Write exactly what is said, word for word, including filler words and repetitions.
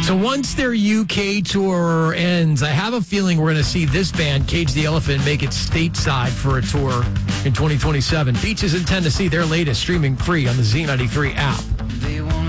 So once their U K tour ends, I have a feeling we're going to see this band, Cage the Elephant, make it stateside for a tour in twenty twenty-seven. Beaches in Tennessee, their latest, streaming free on the Z ninety-three app.